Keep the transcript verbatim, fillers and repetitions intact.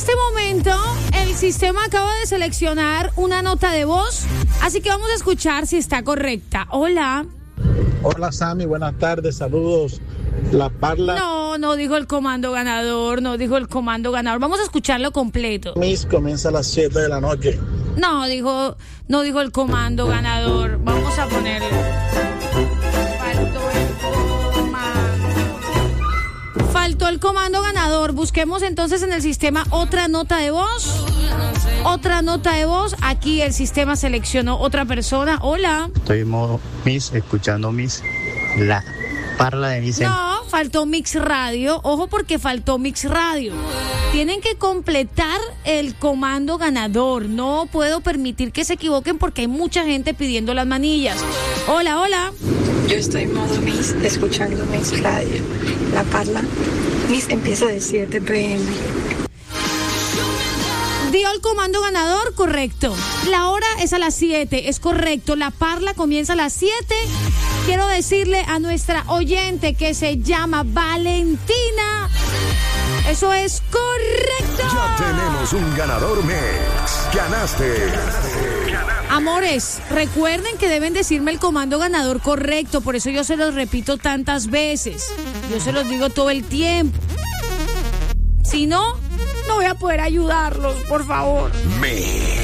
este momento, el sistema acaba de seleccionar una nota de voz, así que vamos a escuchar si está correcta. Hola. Hola, Sammy, buenas tardes, saludos. La Parla. No, no dijo el comando ganador, no dijo el comando ganador. Vamos a escucharlo completo. Miss comienza a las siete de la noche. No, dijo, no dijo el comando ganador. Vamos a ponerle. Faltó el comando. Faltó el comando ganador. Busquemos entonces en el sistema otra nota de voz. Otra nota de voz. Aquí el sistema seleccionó otra persona. Hola. Estoy en modo Miss, escuchando Miss. La Parla de Miss. No, faltó Mix Radio. Ojo porque faltó Mix Radio. Tienen que completar el comando ganador. No puedo permitir que se equivoquen porque hay mucha gente pidiendo las manillas. Hola, hola. Yo estoy en modo Miss, escuchando Mix Radio. La Parla Miss empieza de siete pe eme. Dio el comando ganador, correcto. La hora es a las siete, es correcto. La Parla comienza a las siete. Quiero decirle a nuestra oyente que se llama Valentina. Eso es correcto. Ya tenemos un ganador Mix. Ganaste. Amores, recuerden que deben decirme el comando ganador correcto. Por eso yo se los repito tantas veces. Yo se los digo todo el tiempo. Si no, no voy a poder ayudarlos, por favor. Mix.